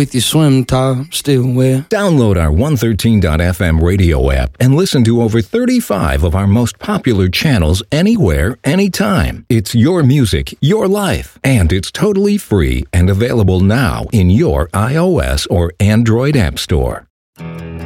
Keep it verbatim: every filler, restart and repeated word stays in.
with your swim top still wet. Download our one thirteen dot f m radio app and listen to over thirty-five of our most popular channels anywhere, anytime. It's your music, your life, and it's totally free and available now in your iOS or Android app store.